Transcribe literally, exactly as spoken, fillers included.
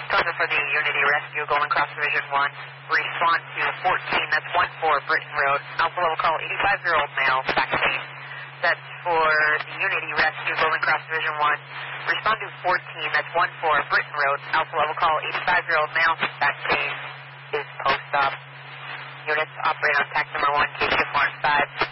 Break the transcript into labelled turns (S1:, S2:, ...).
S1: Cover for the Unity Rescue, Golden Cross Division one. Respond to fourteen, that's one four Britain Road. Alpha level call, eighty-five-year-old male, back pain. That's for the Unity Rescue, Golden Cross Division one. Respond to fourteen, that's one four Britain Road. Alpha level call, eighty-five-year-old male, back pain is post-op. Units operate on tax number one, K T F one five.